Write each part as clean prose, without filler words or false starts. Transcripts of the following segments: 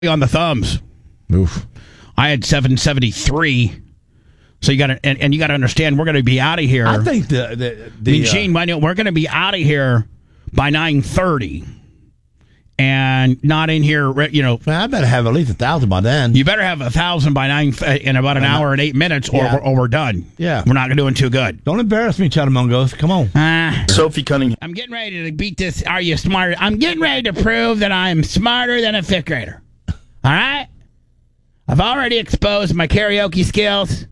on the thumbs. Oof. I had 773. So you got to, and you got to understand, we're going to be out of here. I think Gene, we're going to be out of here by 9:30, and not in here. Man, I better have at least 1,000 by then. You better have 1,000 by 9 in about an hour and 8 minutes, or we're done. Yeah, we're not doing too good. Don't embarrass me, Chattamongos. Come on, Sophie Cunningham. I'm getting ready to beat this. Are you smarter? I'm getting ready to prove that I'm smarter than a fifth grader. All right. I've already exposed my karaoke skills,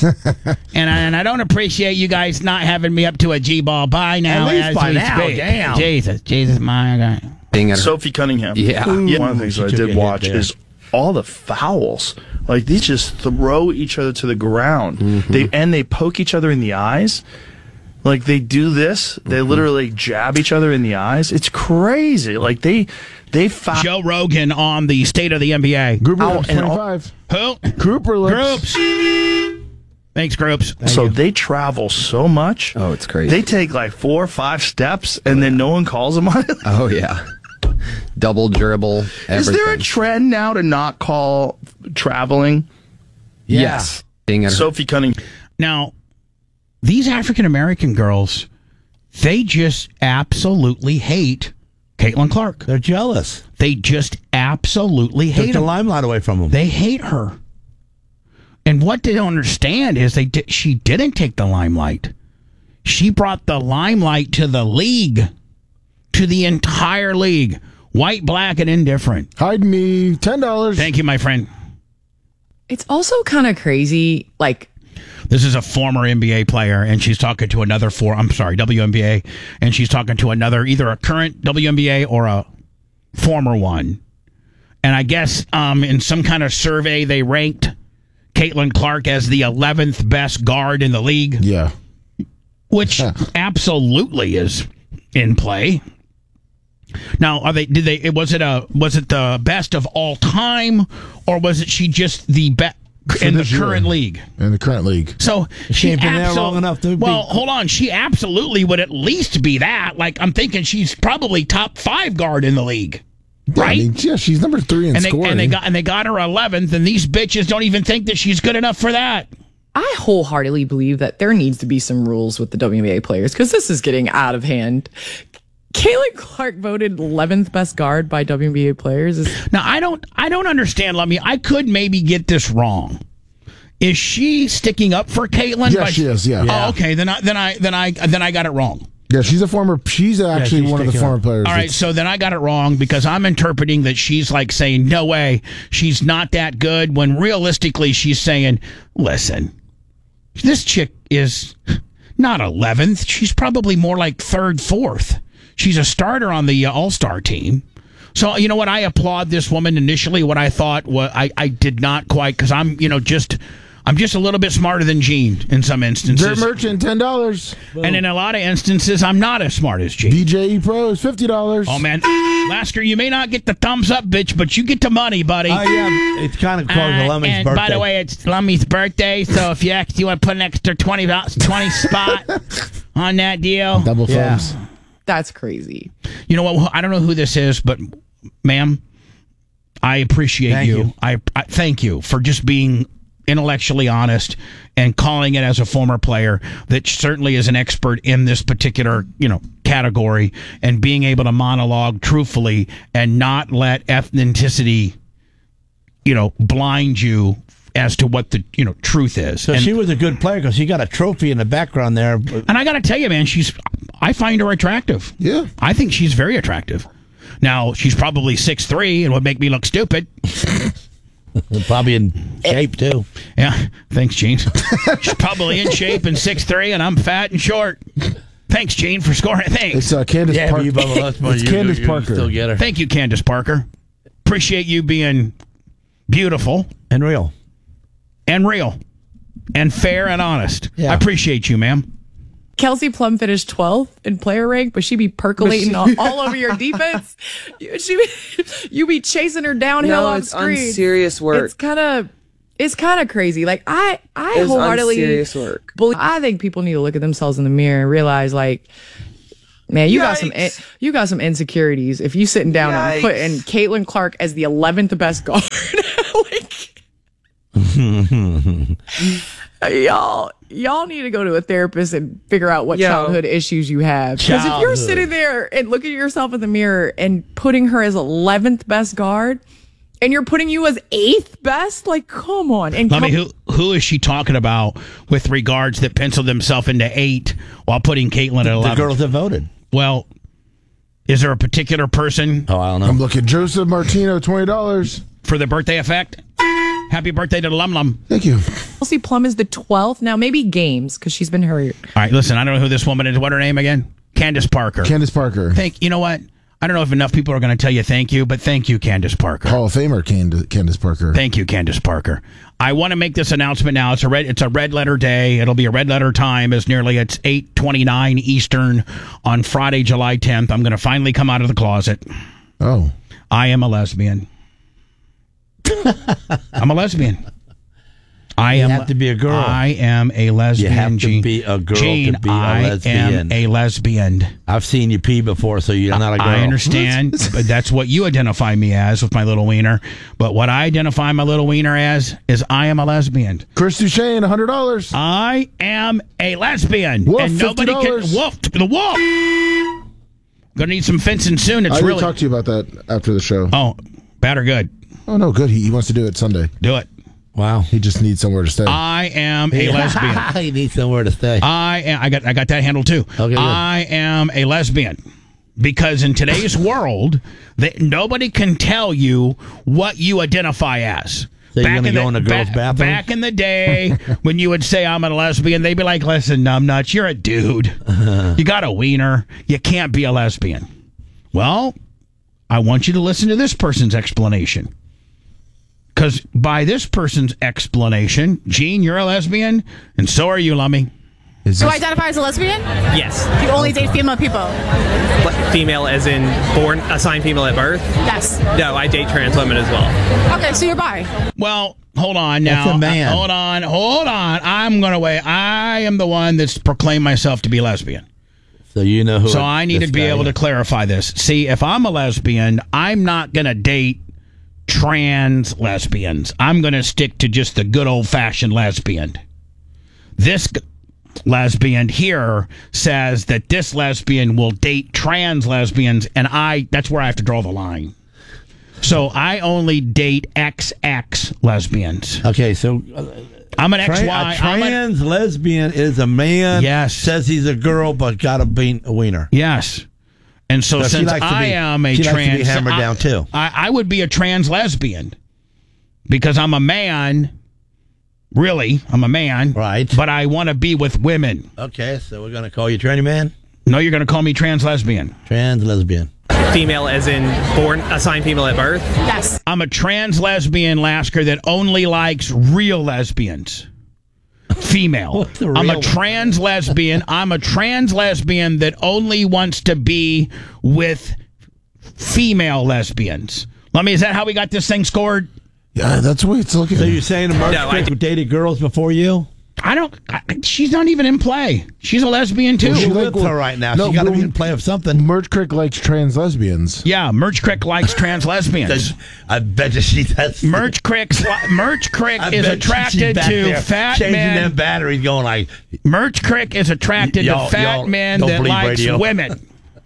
and I don't appreciate you guys not having me up to a G-ball by now. At least by now, speak. damn. Jesus, my God. Sophie Cunningham. Yeah. One of the things that I did watch is all the fouls. Like, these just throw each other to the ground. Mm-hmm. They poke each other in the eyes. Like, they do this. They literally jab each other in the eyes. It's crazy. Like, they foul. Joe Rogan on the State of the NBA. Group Ow, and 25. Who? Grouper lips. Groups. Thanks, Groups. They travel so much. Oh, it's crazy. They take like 4 or 5 steps, and then no one calls them on it. Oh, yeah. Double dribble, everything. Is there a trend now to not call traveling? Yes. Sophie Cunningham. Now, these African-American girls, they just absolutely hate Caitlin Clark. They're jealous. They just absolutely hate Took the her. limelight away from them. They hate her. And what they don't understand is she didn't take the limelight. She brought the limelight to the league, to the entire league, white, black, and indifferent. Hide me $10. Thank you, my friend. It's also kind of crazy, like, this is a former NBA player, and she's talking to another WNBA, and she's talking to another, either a current WNBA or a former one. And I guess in some kind of survey, they ranked Caitlin Clark as the 11th best guard in the league. Yeah. Which absolutely is in play. Now, was it the best of all time, or was it she just the best in the current league? In the current league. So she ain't been there long enough to hold on. She absolutely would at least be that. Like, I'm thinking she's probably top 5 guard in the league. Yeah, right? I mean, yeah, she's number 3 in scoring. And they got her 11th, and these bitches don't even think that she's good enough for that. I wholeheartedly believe that there needs to be some rules with the WNBA players because this is getting out of hand. Caitlin Clark voted 11th best guard by WNBA players. Now, I don't understand, Lummy. I could maybe get this wrong. Is she sticking up for Caitlin? Yeah, she is. Yeah. Oh, okay. Then I got it wrong. Yeah, she's actually one of the former players. All right, so then I got it wrong because I'm interpreting that she's like saying, no way, she's not that good, when realistically she's saying, listen, this chick is not 11th. She's probably more like 3rd, 4th. She's a starter on the All-Star team. So, you know what? I applaud this woman initially. What I thought was I did not quite, because I'm just a little bit smarter than Gene in some instances. Dirt Merchant, $10. And in a lot of instances, I'm not as smart as Gene. DJE Pros, $50. Oh, man. Lasker, you may not get the thumbs up, bitch, but you get the money, buddy. Oh, yeah. It's kind of close to Lummy's and birthday. by the way, it's Lummy's birthday, so if you want to put an extra 20 spot on that deal. Double thumbs. That's crazy. You know what? I don't know who this is, but, ma'am, I appreciate you. I thank you for just being intellectually honest and calling it as a former player that certainly is an expert in this particular, category, and being able to monologue truthfully and not let ethnicity, blind you as to what the truth is. So she was a good player because she got a trophy in the background there. And I got to tell you, man, I find her attractive. Yeah. I think she's very attractive. Now, she's probably 6'3" and would make me look stupid. Probably in shape, too. Yeah. Thanks, Gene. She's probably in shape and 6'3", and I'm fat and short. Thanks, Gene, for scoring. Thanks. It's Candace Parker. It's Candace Parker. Still get her. Thank you, Candace Parker. Appreciate you being beautiful. And real. And fair and honest. Yeah. I appreciate you, ma'am. Kelsey Plum finished 12th in player rank, but she be percolating all over your defense. You be chasing her downhill on screen. It's unserious work. It's kind of crazy. Like I It's wholeheartedly unserious work. I think people need to look at themselves in the mirror and realize, like, Man, you got some insecurities. If you sitting down and putting Caitlin Clark as the 11th best guard, y'all need to go to a therapist and figure out what childhood issues you have. Because if you're sitting there and looking at yourself in the mirror and putting her as 11th best guard, and you're putting you as 8th best, like, come on. And who is she talking about with regards that penciled themselves into 8 while putting Caitlin at 11? The girls that voted. Well, is there a particular person? Oh, I don't know. I'm looking. Joseph Martino, $20 for the birthday effect. Happy birthday to Lum Lum. Thank you. Chelsea Plum is the 12th. Now, maybe games, because she's been hurt. All right, listen, I don't know who this woman is. What's her name again? Candace Parker. You know what? I don't know if enough people are going to tell you thank you, but thank you, Candace Parker. Hall of Famer Candace Parker. Thank you, Candace Parker. I want to make this announcement now. It's a red letter day. It'll be a red letter time it's 8:29 Eastern on Friday, July 10th. I'm going to finally come out of the closet. Oh. I am a lesbian. I'm a lesbian. You have to be a girl. I am a lesbian. You have to be a girl Gene, to be a lesbian. I am a lesbian. I've seen you pee before, so you're not a girl. I understand, but that's what you identify me as with my little wiener. But what I identify my little wiener as is I am a lesbian. Chris Duchesne, $100. I am a lesbian. Wolf, and nobody $50. can... Wolf, the wolf! Gonna need some fencing soon. I will talk to you about that after the show. Oh, bad or good? Oh, no, good. He wants to do it Sunday. Do it. Wow. He just needs somewhere to stay. I am a lesbian. He needs somewhere to stay. I got that handle too. Okay, I am a lesbian. Because in today's world, nobody can tell you what you identify as. So you're going to go in a girl's bathroom? Back in the day, when you would say I'm a lesbian, they'd be like, listen, numbnuts, you're a dude. You got a wiener. You can't be a lesbian. Well, I want you to listen to this person's explanation. Because by this person's explanation, Gene, you're a lesbian, and so are you, Lummy. Do I identify as a lesbian? Yes. You only date female people? Female as in born, assigned female at birth? Yes. No, I date trans women as well. Okay, so you're bi. Well, hold on now. That's a man. Hold on. I'm going to wait. I am the one that's proclaimed myself to be lesbian. So you know who. So I need to be able to clarify this. See, if I'm a lesbian, I'm not going to date trans lesbians. I'm going to stick to just the good old-fashioned lesbian. This lesbian here says that this lesbian will date trans lesbians, and that's where I have to draw the line. So I only date XX lesbians. Okay, so I'm an XY. A trans lesbian is a man. Yes. Says he's a girl, but got a wiener. Yes. And so since I am a she trans, likes to be hammered down too. I would be a trans lesbian because I'm a man. Really, I'm a man. Right. But I want to be with women. Okay, so we're going to call you tranny man? No, you're going to call me trans lesbian. Trans lesbian. Female as in born, assigned female at birth? Yes. I'm a trans lesbian, Lasker, that only likes real lesbians. Female. I'm a trans lesbian. I'm a trans lesbian that only wants to be with female lesbians. Is that how we got this thing scored? Yeah, that's the way it's looking. So you're saying Mark dated girls before you? She's not even in play. She's a lesbian too. Well, she with her right now. She got to be in play of something. Merch Crick likes trans lesbians. Yeah, Merch Crick likes trans lesbians. I bet you she does. Merch Crick is attracted to fat changing men. Them batteries, going like. Merch Crick is attracted to fat men that likes women.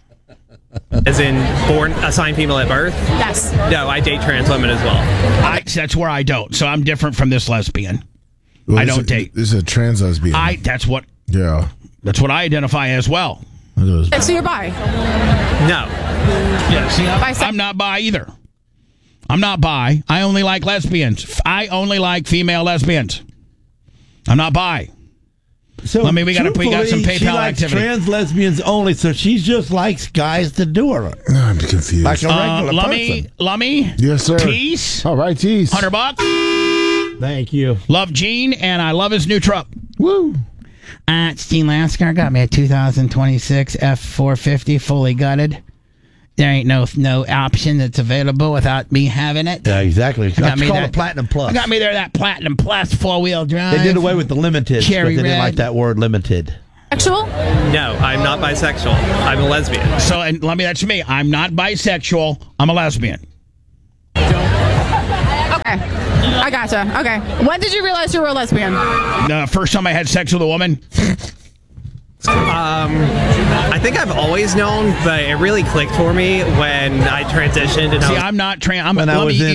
As in born, assigned female at birth? Yes. No, I date trans women as well. That's where I don't. So I'm different from this lesbian. Well, I don't date. This is a trans lesbian. That's what I identify as well. So you're bi? No. Yeah, see, I'm not bi either. I'm not bi. I only like lesbians. I only like female lesbians. I'm not bi. So we got some PayPal she likes activity. Trans lesbians only, so she just likes guys to do her. I'm confused. Like a regular person. Lummy? Yes, sir. Peace. All right, tease. $100. Thank you. Love Gene, and I love his new truck. Woo. It's Gene Lasker. Got me a 2026 F450 fully gutted. There ain't no option that's available without me having it. Yeah, exactly. Got me called a Platinum Plus. I got me there that Platinum Plus 4-wheel drive. They did away with the limited. Cherry but they red. didn't like that word limited. Sexual? No, I'm not bisexual. I'm a lesbian. So, and that's me. I'm not bisexual. I'm a lesbian. Okay. I gotcha. Okay. When did you realize you were a lesbian? The first time I had sex with a woman. I think I've always known, but it really clicked for me when I transitioned. And See, I'm not trans. I'm a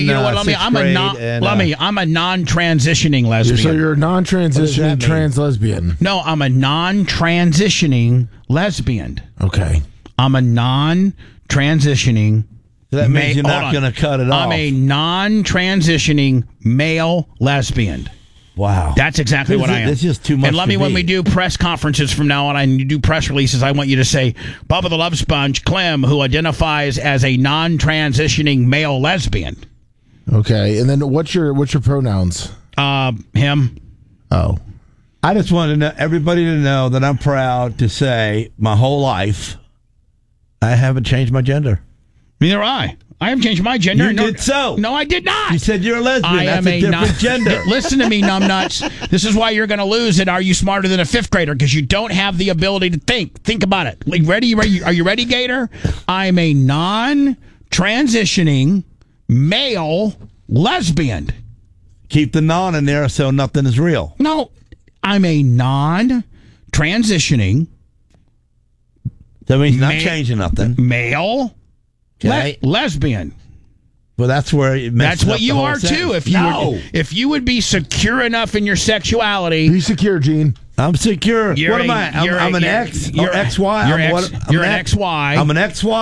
non-transitioning lesbian. So you're a non-transitioning trans lesbian. No, I'm a non-transitioning lesbian. Okay. I'm a non-transitioning. That means you're not going to cut it off. I'm a non-transitioning male lesbian. Wow. That's exactly what I am. It's just too much. And let me, when we do press conferences from now on and you do press releases, I want you to say, Bubba the Love Sponge, Clem, who identifies as a non-transitioning male lesbian. Okay. And then what's your pronouns? Him. Oh. I just want everybody to know that I'm proud to say my whole life I haven't changed my gender. Neither I. I haven't changed my gender. You did so. No, I did not. You said you're a lesbian. I That's am a different gender. Listen to me, numbnuts. This is why you're going to lose at Are You Smarter Than a Fifth Grader? Because you don't have the ability to think. Think about it. Ready? Are you ready, Gator? I'm a non-transitioning male lesbian. Keep the non in there so nothing is real. No, I'm a non-transitioning. That means not changing nothing. Male lesbian. Well, that's where it that's what you are too. If you would be secure enough in your sexuality, be secure, Gene. I'm secure. What am I? I'm an X. You're XY. You're an XY. I'm an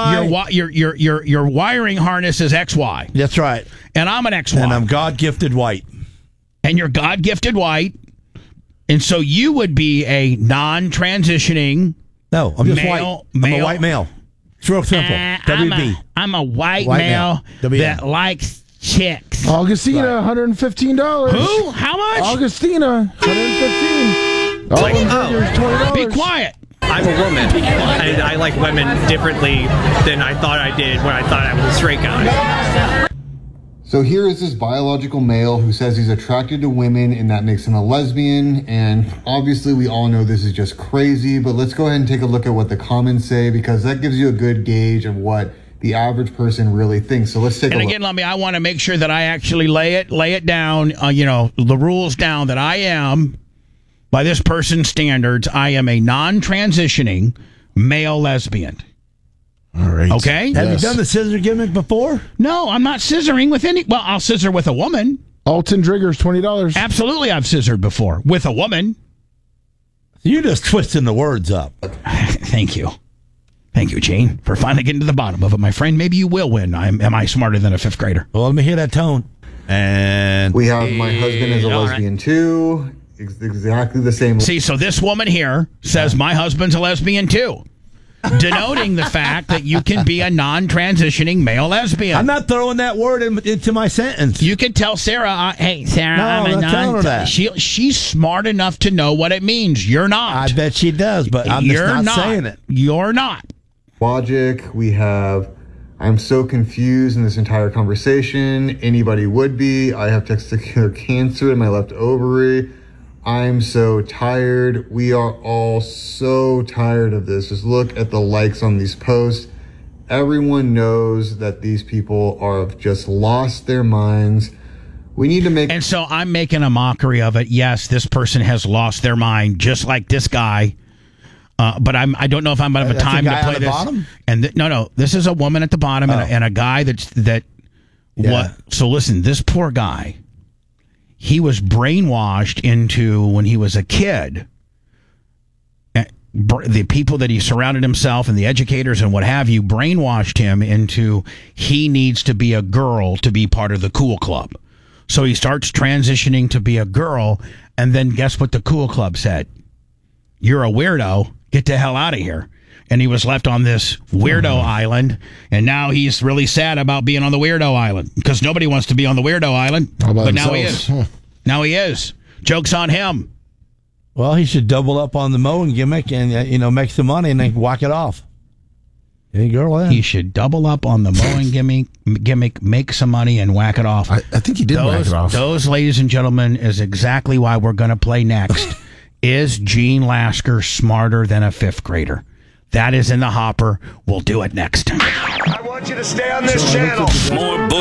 XY. Your wiring harness is XY. That's right. And I'm an XY. And I'm God gifted white. And you're God gifted white. And so you would be a non-transitioning. No, I'm just white. I'm a white male. It's real simple. WB. I'm a white male that likes chicks. Augustina, $115. Who? How much? Augustina, $115. $20. Be quiet. I'm a woman, and I like women differently than I thought I did when I thought I was a straight guy. So here is this biological male who says he's attracted to women and that makes him a lesbian. And obviously we all know this is just crazy, but let's go ahead and take a look at what the comments say, because that gives you a good gauge of what the average person really thinks. So let's take a look. And again, I want to make sure that I actually lay it down, the rules down that I am, by this person's standards, I am a non-transitioning male lesbian. All right. Okay. Have you done the scissor gimmick before? No, I'm not scissoring with any. Well, I'll scissor with a woman. Alton Driggers, $20. Absolutely, I've scissored before with a woman. You're just twisting the words up. Thank you, Gene, for finally getting to the bottom of it, my friend. Maybe you will win. Am I smarter than a fifth grader? Well, let me hear that tone. And we have my husband is a lesbian too. Exactly the same. See, so this woman here says my husband's a lesbian too. Denoting the fact that you can be a non-transitioning male lesbian. I'm not throwing that word into my sentence. You can tell Sarah, hey, Sarah, I'm not telling her that. She's smart enough to know what it means. You're not. I bet she does, but I'm just not saying it. You're not. Logic, we have, I'm so confused in this entire conversation. Anybody would be. I have testicular cancer in my left ovary. I'm so tired. We are all so tired of this. Just look at the likes on these posts. Everyone knows that these people have just lost their minds. We need to make... And so I'm making a mockery of it. Yes, this person has lost their mind, just like this guy. But I don't know if I'm going to have time to play this. Bottom? And no, this is a woman at the bottom and a guy So listen, this poor guy... He was brainwashed into, when he was a kid, the people that he surrounded himself and the educators and what have you brainwashed him into he needs to be a girl to be part of the cool club. So he starts transitioning to be a girl, and then guess what the cool club said? You're a weirdo. Get the hell out of here. And he was left on this weirdo island, and now he's really sad about being on the weirdo island because nobody wants to be on the weirdo island. But now he is. Now he is. Joke's on him. Well, he should double up on the mowing gimmick and make some money and then whack it off. Hey, girl, he should double up on the mowing gimmick, make some money, and whack it off. I think he did whack it off. Those, ladies and gentlemen, is exactly why we're going to play next. Is Gene Lasker smarter than a fifth grader? That is in the hopper. We'll do it next time. I want you to stay on this channel. More